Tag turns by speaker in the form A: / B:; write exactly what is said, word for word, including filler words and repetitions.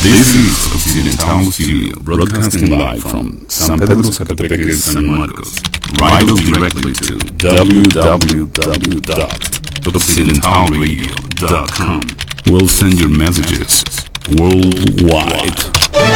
A: This is Occidental Studio, broadcasting live from San Pedro Zacatecas, San Marcos. Write us directly to w w w dot occidental radio dot com. We'll send your messages worldwide.